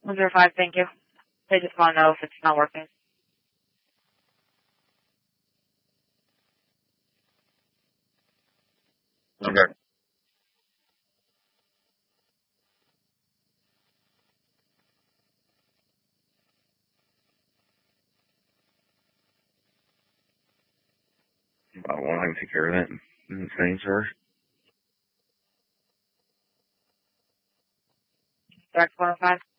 105, thank you. They just want to know if it's not working. Okay. I can take care of that. Thanks, sir. Direct 105.